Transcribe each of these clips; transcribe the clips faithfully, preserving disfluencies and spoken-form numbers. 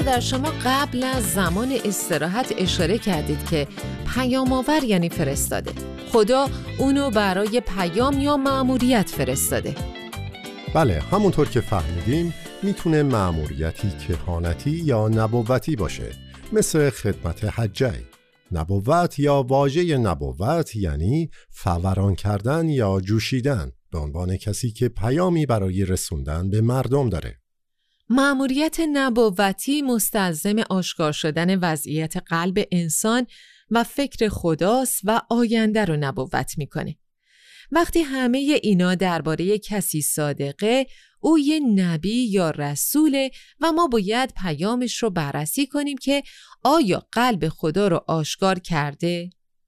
در شما قبل از زمان استراحت اشاره کردید که پیام آور یعنی فرستاده. خدا اونو برای پیام یا مأموریت فرستاده. بله، همونطور که فهمیدیم میتونه مأموریتی کهانتی یا نبوتی باشه، مثل خدمت حجه. نبوت یا واژه نبوت یعنی فوران کردن یا جوشیدن، به عنوان کسی که پیامی برای رسوندن به مردم داره. مأموریت نبوتی مستلزم آشکار شدن وضعیت قلب انسان و فکر خداست و آینده رو نبوت میکنه. وقتی همه اینا درباره کسی صادقه، او یه نبی یا رسوله و ما باید پیامش رو بررسی کنیم که آیا قلب خدا رو آشکار کرده؟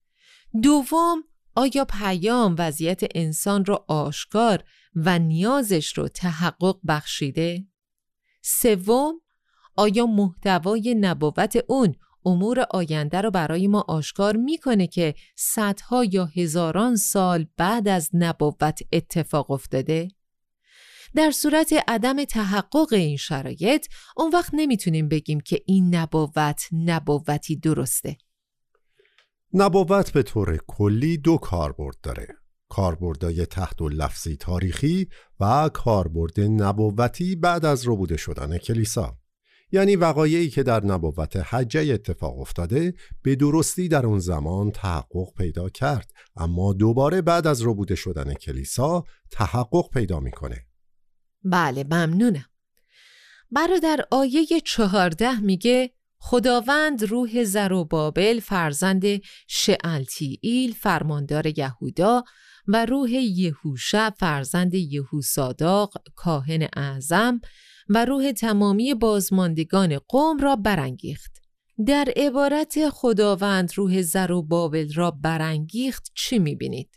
دوم، آیا پیام وضعیت انسان رو آشکار و نیازش رو تحقق بخشیده؟ سوم، آیا محتوای نبوت اون امور آینده رو برای ما آشکار میکنه که صدها یا هزاران سال بعد از نبوت اتفاق افتاده؟ در صورت عدم تحقق این شرایط، اون وقت نمیتونیم بگیم که این نبوت نبوتی درسته. نبوت به طور کلی دو کاربرد داره: کاربردهای تحت لفظی تاریخی و کاربرد نبوتی بعد از ربوده شدن کلیسا. یعنی وقایعی که در نبوت حجه اتفاق افتاده به درستی در اون زمان تحقق پیدا کرد، اما دوباره بعد از ربوده شدن کلیسا تحقق پیدا میکنه. بله، ممنونم. برادر آیه چهارده میگه خداوند روح زروبابل فرزند شعلتیئیل فرماندار یهودا و روح یهوشع فرزند یهوساداق کاهن اعظم و روح تمامی بازماندگان قوم را برانگیخت. در عبارت خداوند روح زروبابل را برانگیخت چی میبینید؟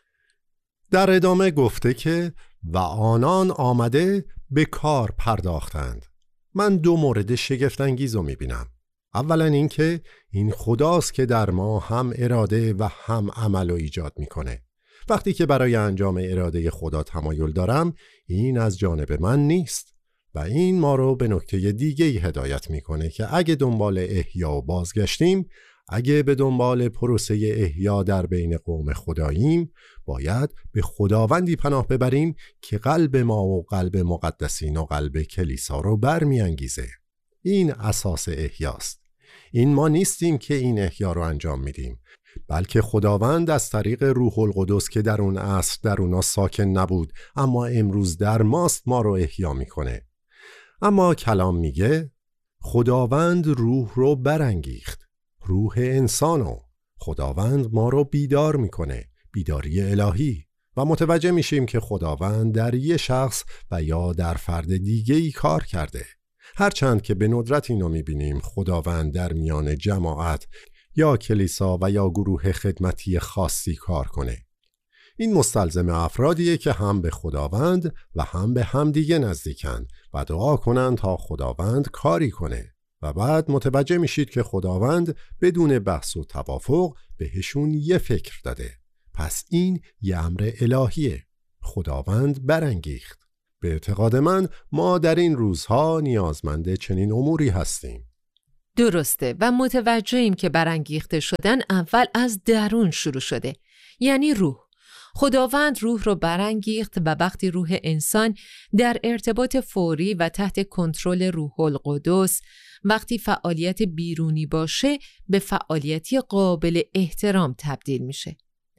در ادامه گفته که و آنان آمده به کار پرداختند. من دو مورد شگفت‌انگیز رو میبینم. اولا این که این خداست که در ما هم اراده و هم عمل رو ایجاد میکنه. وقتی که برای انجام اراده خدا تمایل دارم، این از جانب من نیست و این ما رو به نکته دیگه‌ای هدایت میکنه که اگه دنبال احیا و بازگشتیم، اگه به دنبال پروسه احیا در بین قوم خداییم، باید به خداوندی پناه ببریم که قلب ما و قلب مقدسین و قلب کلیسا رو برمیانگیزه. این اساس احیاست. این ما نیستیم که این احیا رو انجام میدیم، بلکه خداوند از طریق روح القدس که در اون عصر در اونا ساکن نبود اما امروز در ماست ما رو احیا میکنه. اما کلام میگه خداوند روح رو برانگیخت، روح انسانو. خداوند ما رو بیدار میکنه، بیداری الهی، و متوجه میشیم که خداوند در یه شخص و یا در فرد دیگه‌ای کار کرده. هرچند که به ندرت اینو میبینیم خداوند در میان جماعت یا کلیسا و یا گروه خدمتی خاصی کار کنه. این مستلزم افرادیه که هم به خداوند و هم به همدیگه نزدیکن و دعا کنن تا خداوند کاری کنه و بعد متوجه میشید که خداوند بدون بحث و توافق بهشون یه فکر داده. پس این یه امر الهیه. خداوند برانگیخت. به اعتقاد من ما در این روزها نیازمند چنین اموری هستیم. درسته و متوجهیم که برانگیخته شدن اول از درون شروع شده، یعنی روح. خداوند روح رو برانگیخت و وقتی روح انسان در ارتباط فوری و تحت کنترل روح القدس، وقتی فعالیت بیرونی باشه به فعالیتی قابل احترام تبدیل میشه.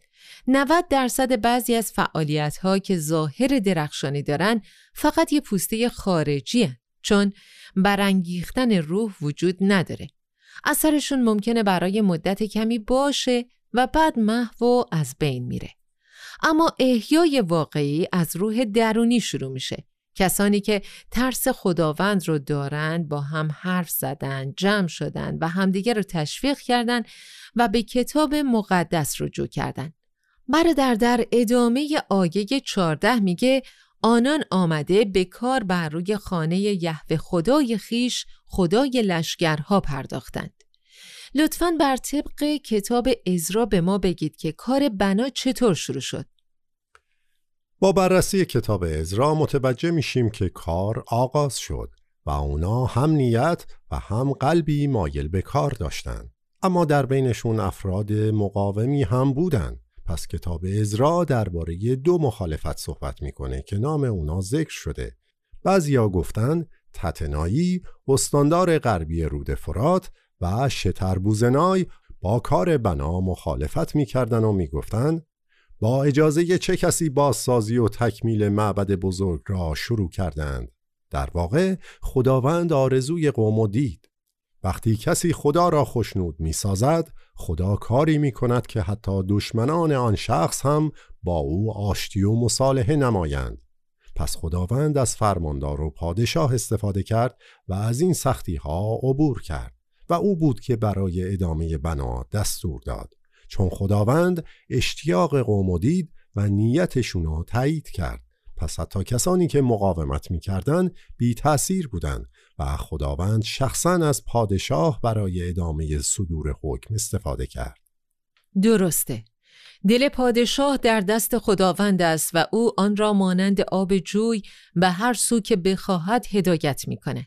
نود درصد بعضی از فعالیت‌ها که ظاهر درخشانی دارن فقط یه پوسته خارجی هن، چون برانگیختن روح وجود نداره. اثرشون ممکنه برای مدت کمی باشه و بعد محو و از بین میره. اما احیای واقعی از روح درونی شروع میشه. کسانی که ترس خداوند رو دارن با هم حرف زدن، جمع شدن و همدیگر رو تشویق کردن و به کتاب مقدس رجوع کردن. برادر در ادامه آیه چهارده میگه آنان آمده به کار بر روی خانه یهوه خدای خیش خدای لشکرها پرداختند. لطفاً بر طبق کتاب عزرا به ما بگید که کار بنا چطور شروع شد؟ با بررسی کتاب عزرا متوجه میشیم که کار آغاز شد و اونا هم نیت و هم قلبی مایل به کار داشتند. اما در بینشون افراد مقاومی هم بودن. پس کتاب عزرا درباره دو مخالفت صحبت میکنه که نام اونا ذکر شده. بعضیا گفتن تتنایی استاندار غربی رود فرات و شتربوزنای با کار بنا مخالفت میکردن و میگفتن با اجازه چه کسی بازسازی و تکمیل معبد بزرگ را شروع کردند. در واقع خداوند آرزوی قوم دید. وقتی کسی خدا را خوشنود می سازد، خدا کاری می کند که حتی دشمنان آن شخص هم با او آشتی و مصالحه نمایند. پس خداوند از فرماندار و پادشاه استفاده کرد و از این سختی ها عبور کرد و او بود که برای ادامه بنا دستور داد، چون خداوند اشتیاق قوم دید و نیتشون را تایید کرد. پس حتی کسانی که مقاومت می‌کردند بی تأثیر بودند و خداوند شخصاً از پادشاه برای ادامه صدور حکم استفاده کرد. درسته. دل پادشاه در دست خداوند است و او آن را مانند آب جوی به هر سو که بخواهد هدایت می‌کند.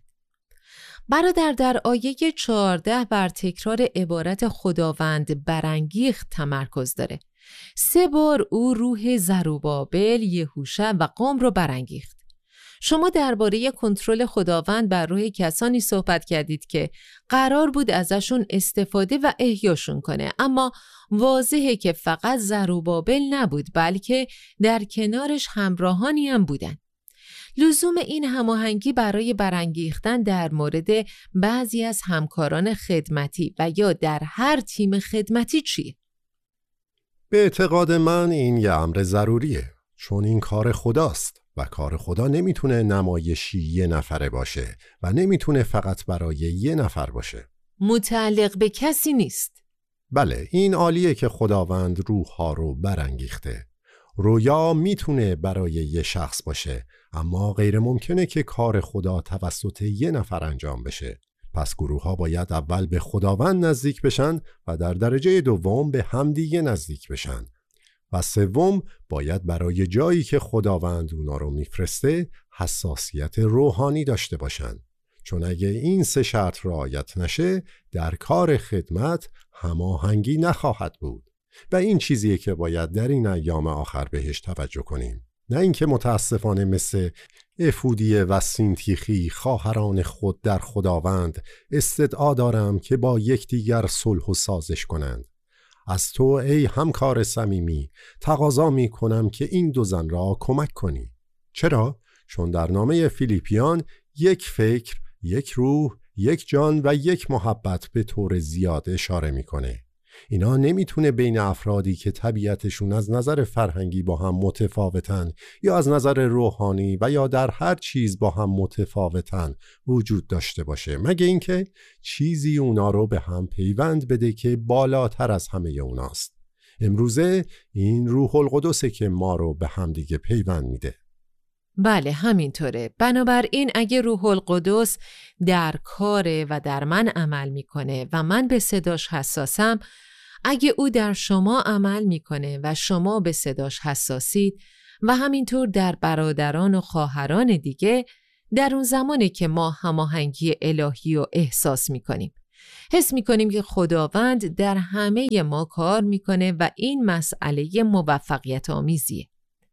برادر در آیه چهارده بر تکرار عبارت خداوند برانگیخت تمرکز داره. سه بار او روح زروبابل، یهوشع و قوم رو برانگیخت. شما درباره کنترل خداوند بر روح کسانی صحبت کردید که قرار بود ازشون استفاده و احیاشون کنه، اما واضحه که فقط زروبابل نبود، بلکه در کنارش همراهانی هم بودن. لزوم این هماهنگی برای برانگیختن در مورد بعضی از همکاران خدمتی و یا در هر تیم خدمتی چیه؟ به اعتقاد من این یه امر ضروریه، چون این کار خداست و کار خدا نمیتونه نمایشی یه نفره باشه و نمیتونه فقط برای یه نفر باشه. متعلق به کسی نیست. بله، این عالیه که خداوند روح‌ها رو برانگیخته. رویا میتونه برای یه شخص باشه، اما غیر ممکنه که کار خدا توسط یه نفر انجام بشه. پس گروه ها باید اول به خداوند نزدیک بشن و در درجه دوم به همدیگه نزدیک بشن و سوم باید برای جایی که خداوند اونا رو میفرسته حساسیت روحانی داشته باشن، چون اگه این سه شرط رعایت نشه در کار خدمت هماهنگی نخواهد بود و این چیزیه که باید در این ایام آخر بهش توجه کنیم. نه اینکه متاسفانه مثل افودیه و سینتیخی خواهران خود در خداوند استدعا دارم که با یکدیگر صلح و سازش کنند. از تو ای همکار صمیمی تقاضا می کنم که این دو زن را کمک کنی. چرا؟ چون در نامه فیلیپیان یک فکر، یک روح، یک جان و یک محبت به طور زیاد اشاره میکنه. اینا نمیتونه بین افرادی که طبیعتشون از نظر فرهنگی با هم متفاوتن یا از نظر روحانی و یا در هر چیز با هم متفاوتن وجود داشته باشه، مگه اینکه چیزی اونا رو به هم پیوند بده که بالاتر از همه اوناست. امروزه این روح القدسه که ما رو به هم دیگه پیوند میده. بله همینطوره. بنابراین اگه روح القدس در کاره و در من عمل میکنه و من به صداش حساسم، اگه او در شما عمل میکنه و شما به صداش حساسید و همینطور در برادران و خواهران دیگه، در اون زمانه که ما هماهنگی الهی رو احساس میکنیم. حس میکنیم که خداوند در همه ما کار میکنه و این مسئله موفقیت آمیزیه.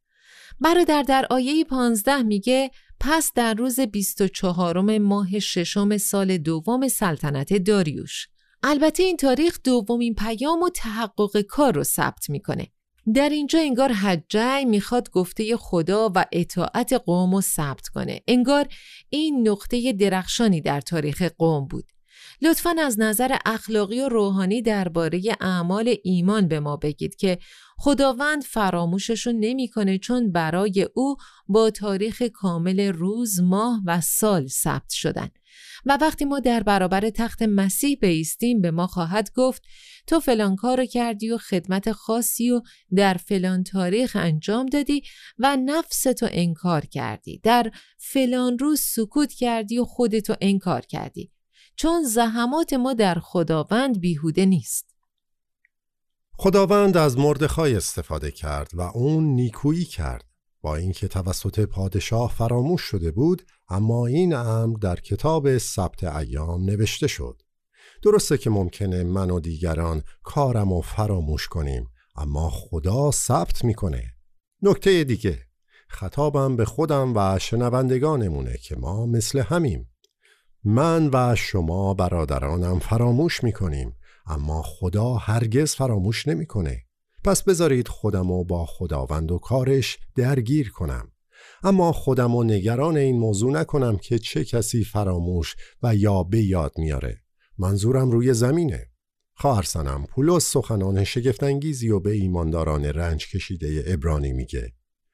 برادر در آیه پانزده میگه پس در روز بیست و چهارم ماه ششم سال دوم سلطنت داریوش. البته این تاریخ دومین پیام و تحقق کار رو ثبت میکنه. در اینجا انگار حجی میخواد گفته خدا و اطاعت قوم رو ثبت کنه. انگار این نقطه درخشانی در تاریخ قوم بود. لطفاً از نظر اخلاقی و روحانی درباره اعمال ایمان به ما بگید که خداوند فراموششون نمی‌کنه، چون برای او با تاریخ کامل روز، ماه و سال ثبت شدن و وقتی ما در برابر تخت مسیح بایستیم به ما خواهد گفت تو فلان کارو کردی و خدمت خاصی و در فلان تاریخ انجام دادی و نفستو انکار کردی، در فلان روز سکوت کردی و خودتو انکار کردی، چون زحمات ما در خداوند بیهوده نیست. خداوند از مردخای استفاده کرد و اون نیکویی کرد. با اینکه توسط پادشاه فراموش شده بود، اما این امر در کتاب سبت ایام نوشته شد. درسته که ممکنه من و دیگران کارمو فراموش کنیم، اما خدا ثبت میکنه. نکته دیگه، خطابم به خودم و شنوندگانمونه که ما مثل همیم. من و شما برادرانم فراموش میکنیم، اما خدا هرگز فراموش نمیکنه. پس بذارید خودمو با خداوند و کارش درگیر کنم، اما خودمو نگران این موضوع نکنم که چه کسی فراموش و یا به یاد میاره. منظورم روی زمینه. خواهر سنم پولس سخنان شگفت‌انگیزی و به ایمانداران رنج کشیده عبرانی میگه: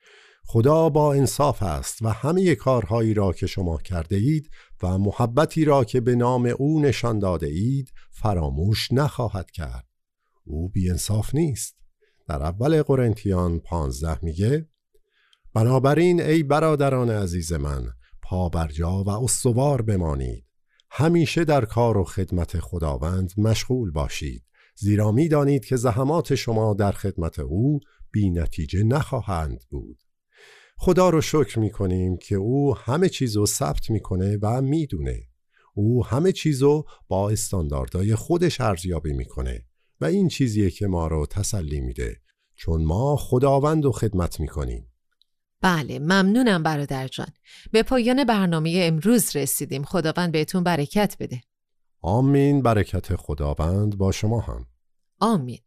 خدا با انصاف است و همه کارهایی را که شما کرده اید و محبتی را که به نام او نشان داده اید فراموش نخواهد کرد. او بی انصاف نیست. در اول قرنتیان پانزده میگه: بنابراین ای برادران عزیز من، پا بر جا و استوار بمانید. همیشه در کار و خدمت خداوند مشغول باشید، زیرا می دانید که زحمات شما در خدمت او بی نتیجه نخواهند بود. خدا رو شکر می کنیم که او همه چیزو ثبت می کنه و می دونه. او همه چیزو با استانداردهای خودش ارزیابی می کنه و این چیزیه که ما رو تسلی میده، چون ما خداوند رو خدمت می کنیم. بله، ممنونم برادر جان. به پایان برنامه امروز رسیدیم. خداوند بهتون برکت بده. آمین. برکت خداوند با شما هم. آمین.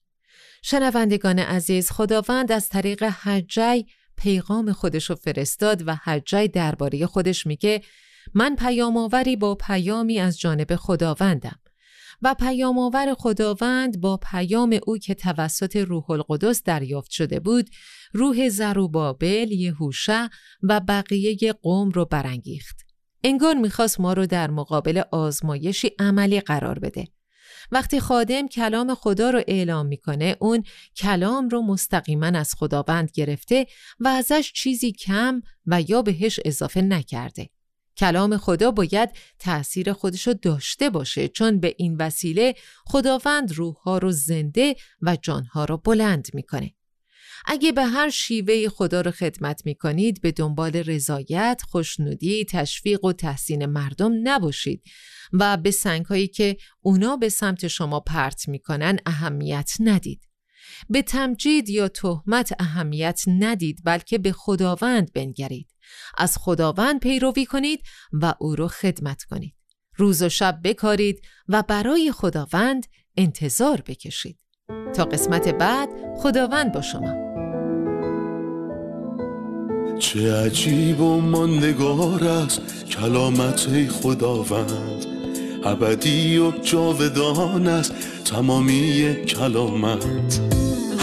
شنوندگان عزیز، خداوند از طریق حجی پیغام خودشو فرستاد و حجی درباره خودش میگه: من پیام آوری با پیامی از جانب خداوندم. و پیام آور خداوند با پیام او که توسط روح القدس دریافت شده بود، روح زروبابل، یهوشع و بقیه قوم رو برانگیخت. انگار میخواست ما رو در مقابل آزمایشی عملی قرار بده. وقتی خادم کلام خدا رو اعلام میکنه، اون کلام رو مستقیما از خداوند گرفته و ازش چیزی کم و یا بهش اضافه نکرده. کلام خدا باید تأثیر خودشو داشته باشه، چون به این وسیله خداوند روح‌ها رو زنده و جانها رو بلند میکنه. اگه به هر شیوه خدا رو خدمت میکنید، به دنبال رضایت، خوشنودی، تشویق و تحسین مردم نباشید و به سنگ‌هایی که اونا به سمت شما پرت میکنن اهمیت ندید. به تمجید یا تهمت اهمیت ندید، بلکه به خداوند بنگرید. از خداوند پیروی کنید و او رو خدمت کنید. روز و شب بکارید و برای خداوند انتظار بکشید. تا قسمت بعد، خداوند با شما. چه عجیب و ماندگار است کلامت خداوند، ابدی و جاودان است تمامی کلامت.